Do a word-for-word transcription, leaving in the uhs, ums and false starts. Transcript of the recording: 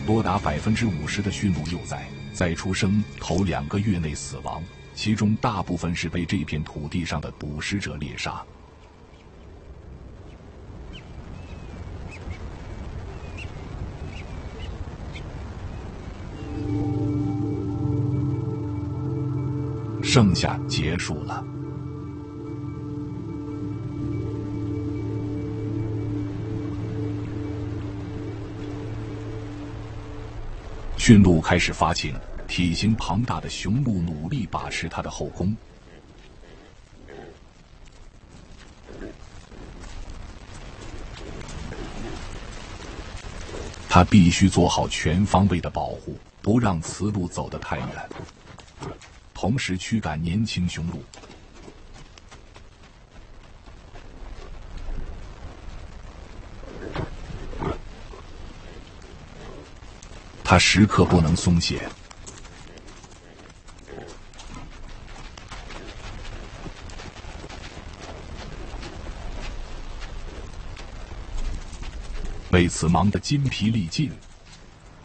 多达百分之五十的驯鹿幼崽在出生头两个月内死亡，其中大部分是被这片土地上的捕食者猎杀。盛夏结束了。驯鹿开始发情，体型庞大的雄鹿努力把持它的后宫。它必须做好全方位的保护，不让雌鹿走得太远，同时驱赶年轻雄鹿。它时刻不能松懈。为此忙得筋疲力尽，